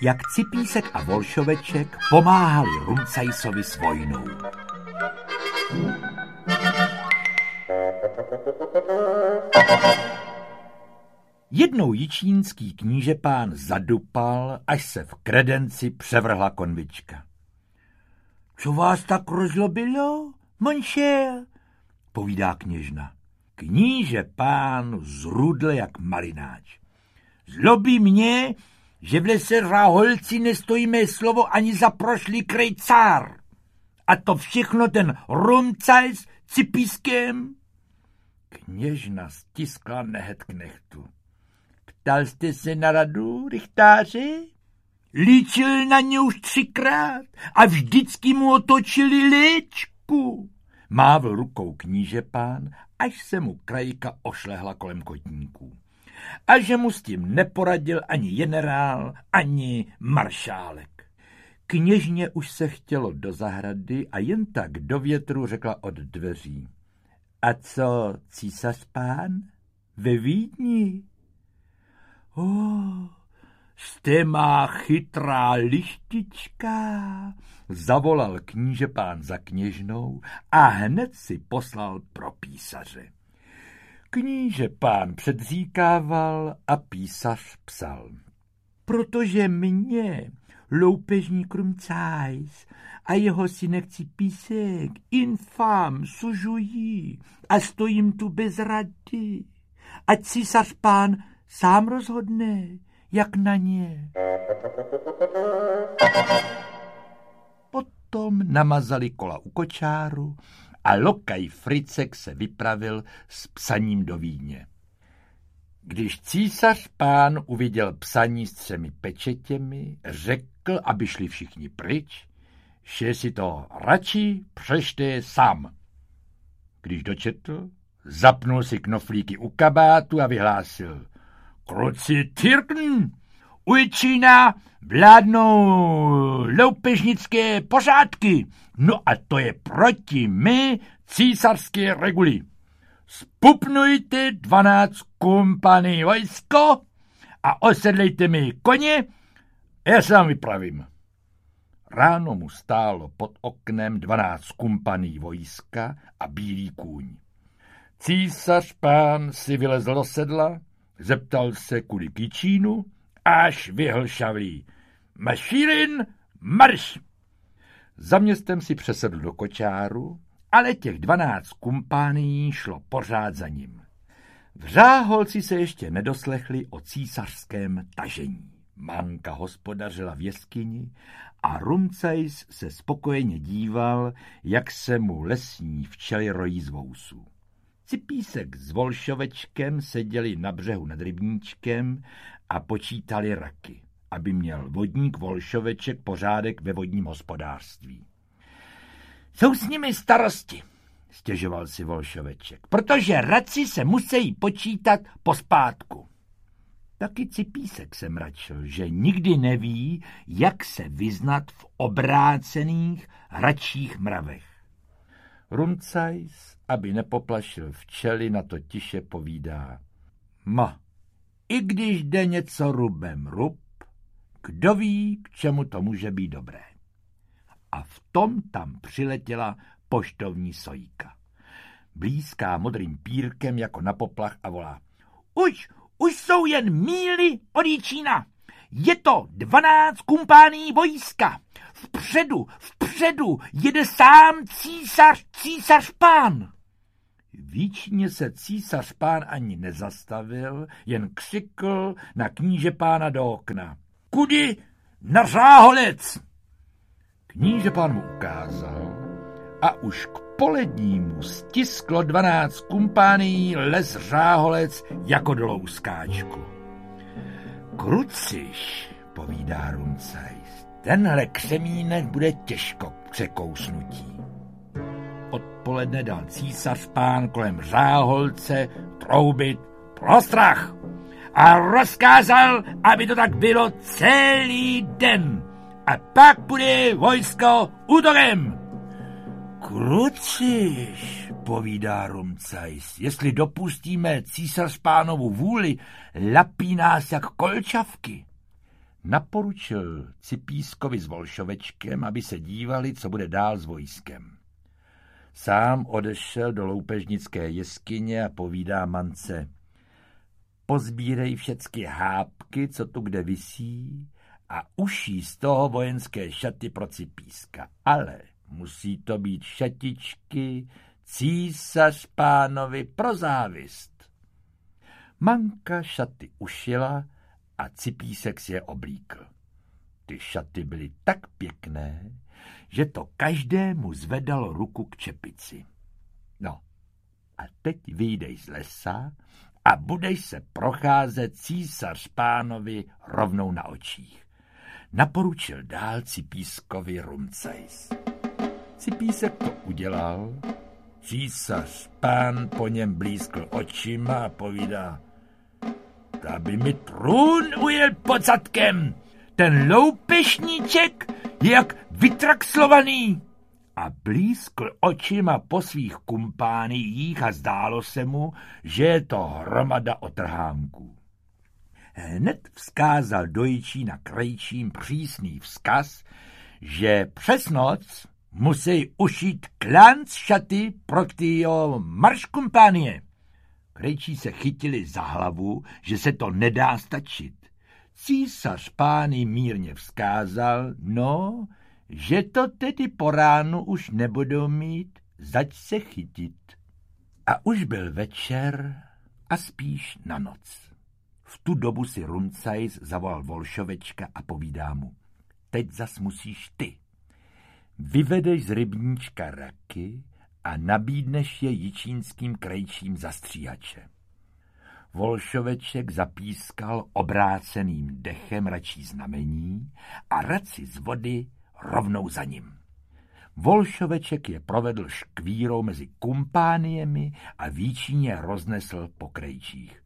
jak Cipísek a Volšoveček pomáhali Rumcajsovi s vojnou. Jednou jičínský knížepán zadupal, až se v kredenci převrhla konvička. Co vás tak rozlobilo, monšer? Povídá kněžna. Knížepán zrudl jak marináč. Zlobí mě, že v lese Ráholci nestojí mé slovo ani za prošlý krejcár. A to všechno ten Rumcajs Cipískem. Kněžna stiskla nehet knechtu. Ptal jste se na radu, rychtáři? Líčil na ně už 3krát a vždycky mu otočili léčku. Mávl rukou knížepán, až se mu krajka ošlehla kolem kotníků. A že mu s tím neporadil ani generál, ani maršálek. Kněžně už se chtělo do zahrady a jen tak do větru řekla od dveří. A co, císař pán? Ve Vídni? Jste má chytrá lištička, zavolal knížepán za kněžnou a hned si poslal pro písaře. Knížepán předříkával a písař psal. Protože mě, loupežník Rumcajs a jeho synek Cipísek, infám, sužují a stojím tu bez rady. Ať císař pán sám rozhodne, jak na ně. Potom namazali kola u kočáru a lokaj Fricek se vypravil s psaním do Vídně. Když císař pán uviděl psaní s 3 pečetěmi, řekl, aby šli všichni pryč, že si to radši přečte sám. Když dočetl, zapnul si knoflíky u kabátu a vyhlásil: Kruci Tyrkn, u Jičína vládnou loupežnické pořádky, no a to je proti my císařské reguli. Spupnujte 12 kumpaní vojsko a osedlejte mi koně, já se vám vypravím. Ráno mu stálo pod oknem 12 kumpaní vojska a bílý kůň. Císař pán si vylezl do sedla, zeptal se kudy k Jičínu, až vyhl šavlí. Mašírin, marš! Za městem si přesedl do kočáru, ale těch 12 kumpánií šlo pořád za ním. V Řáholci se ještě nedoslechli o císařském tažení. Manka hospodařila v jeskyni a Rumcajs se spokojeně díval, jak se mu lesní včely rojí z vousů. Cipísek s Volšovečkem seděli na břehu nad rybníčkem a počítali raky, aby měl vodník Volšoveček pořádek ve vodním hospodářství. Jsou s nimi starosti, stěžoval si Volšoveček, protože raci se musí počítat pospátku. Taky Cipísek se mračil, že nikdy neví, jak se vyznat v obrácených hračích mravech. Rumcajs, aby nepoplašil včely, na to tiše povídá. I když jde něco rubem rub, kdo ví, k čemu to může být dobré. A v tom tam přiletěla poštovní sojka. Blízká modrým pírkem jako na poplach a volá. Už jsou jen míly od Jičína. Je to 12 kumpánií vojska. Vpředu jede sám císař pán. V Jičíně se císař pán ani nezastavil, jen křikl na knížepána do okna. Kudy? Na Řáholec! Knížepán mu ukázal a už k polednímu stisklo 12 kumpánií les Řáholec jako do louskáčku. Kruciš, povídá Rumcajs, tenhle křemínek bude těžko k překousnutí. Odpoledne dal císař pán kolem Řáholce troubit prostrach a rozkázal, aby to tak bylo celý den. A pak bude vojsko útokem. Kruciš, povídá Rumcajs, jestli dopustíme císař pánovu vůli, lapí nás jak kolčavky. Naporučil Cipískovi s Volšovečkem, aby se dívali, co bude dál s vojskem. Sám odešel do loupežnické jeskyně a povídá Mance: pozbírej všecky hápky, co tu kde visí, a uší z toho vojenské šaty pro Cipíska. Ale musí to být šatičky císař pánovi pro závist. Manka šaty ušila a Cipísek si je oblíkl. Ty šaty byly tak pěkné, že to každému zvedalo ruku k čepici. No, a teď vyjdeš z lesa a budeš se procházet císař pánovi rovnou na očích. Naporučil dál Cipískovi Rumcajs. Cipísek to udělal, císař pán po něm blízkl očima a povídá: ta by mi trůn ujel pod zadkem, ten loupešníček je jak vytraxlovaný. A blízkl očima po svých kumpániích a zdálo se mu, že je to hromada otrhánků. Hned vzkázal do Jičína krejčím přísný vzkaz, že přes noc musí ušít klanc šaty pro týho marškumpánie. Krejčí se chytili za hlavu, že se to nedá stačit. Císař pány mírně vzkázal, no, že to tedy po ránu už nebudou mít zač se chytit. A už byl večer a spíš na noc. V tu dobu si Rumcajs zavolal Volšovečka a povídá mu: teď zas musíš ty. Vyvedeš z rybníčka raky a nabídneš je jičínským krejčím za stříhače. Volšoveček zapískal obráceným dechem račí znamení a raci z vody rovnou za ním. Volšoveček je provedl škvírou mezi kumpániemi a v Jičíně roznesl po krejčích.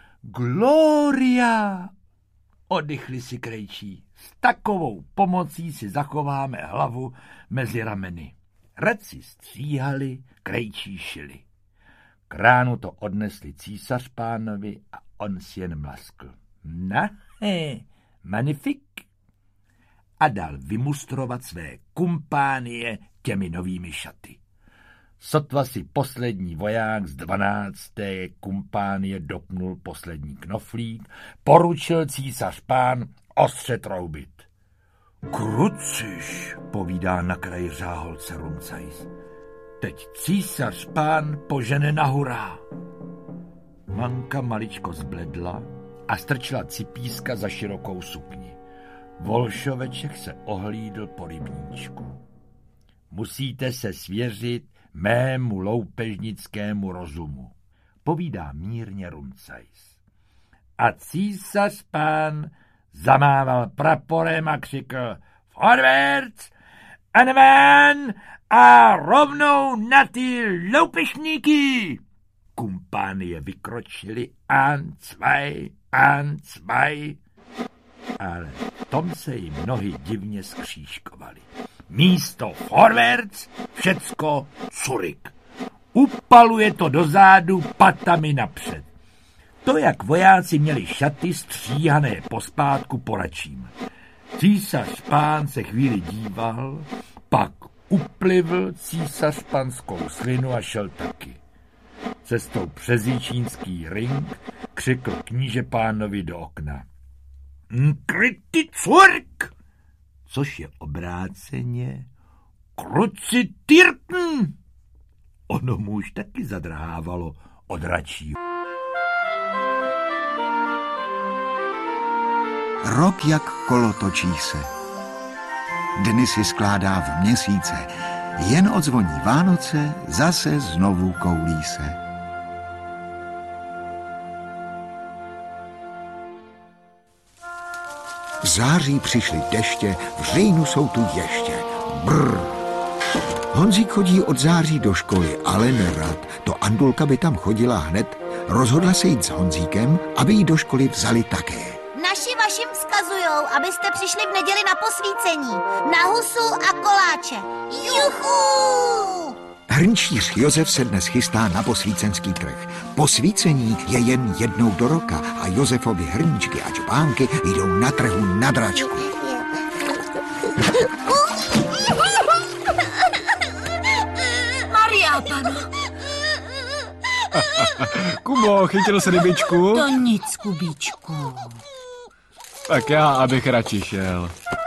Gloria! Oddychli si krejčí. S takovou pomocí si zachováme hlavu mezi rameny. Raci stříhali, krejčí šili. K ránu to odnesli císař pánovi a on si jen mlaskl. Magnifik. A dal vymustrovat své kumpánie těmi novými šaty. Sotva si poslední voják z 12. kumpánie dopnul poslední knoflík, poručil císař pán ostře troubit. Kruciš, povídá na kraji řáholce Rumcajs. Teď císař pán požene na hurá. Manka maličko zbledla a strčila Cipíska za širokou sukni. Volšoveček se ohlídl po rybníčku. Musíte se svěřit mému loupežnickému rozumu, povídá mírně Rumcajs. A císař pán zamával praporem a křikl: Vorwärts, an ven a rovnou na ty loupešníky! Kumpánie vykročili an zwei, ale v tom se jim nohy divně skřížkovaly. Místo vorwärts všecko zurück. Upaluje to dozadu patami napřed. To, jak vojáci měli šaty stříhané pospátku poračím. Císař pán se chvíli díval, pak uplivl císař panskou slinu a šel taky. Cestou přes jičínský ring křikl kníže pánovi do okna: Kryty zurück! Což je obráceně Kruci tirten! Ono mu už taky zadrhávalo od račího. Rok jak kolo točí se. Dny si skládá v měsíce. Jen odzvoní Vánoce, zase znovu koulí se. V září přišly deště, v říjnu jsou tu ještě. Brr. Honzík chodí od září do školy, ale nerad. To Andulka by tam chodila hned. Rozhodla se jít s Honzíkem, aby jí do školy vzali také. Naši vašim vzkazujou, abyste přišli v neděli na posvícení. Na husu a koláče. Juchu! Hrnčíř Josef se dnes chystá na posvícenský trh. Posvícení je jen jednou do roka a Josefovi hrníčky a čpánky jdou na trhu na dračku. Maria Pana. Kubo, chytil jsi rybičku? To nic, Kubíčku. Tak já, abych radši šel.